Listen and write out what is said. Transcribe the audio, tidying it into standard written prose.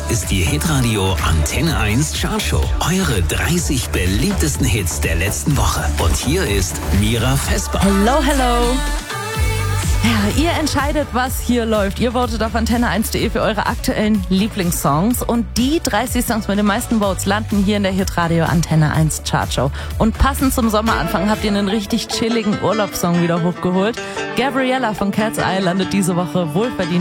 ist die Hitradio Antenne 1 Chartshow. Eure 30 beliebtesten Hits der letzten Woche. Und hier ist Mira Vesper. Hello, hello. Ja, ihr entscheidet, was hier läuft. Ihr votet auf antenne1.de für eure aktuellen Lieblingssongs. Und die 30 Songs mit den meisten Votes landen hier in der Hitradio Antenne 1 Chartshow. Und passend zum Sommeranfang habt ihr einen richtig chilligen Urlaubssong wieder hochgeholt. Gabriella von Cat's Eye landet diese Woche wohlverdient